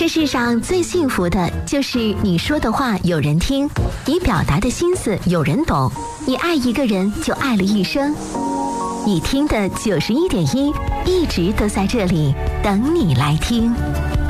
这世上最幸福的就是你说的话有人听，你表达的心思有人懂，你爱一个人就爱了一生。你听的91.1，一直都在这里等你来听。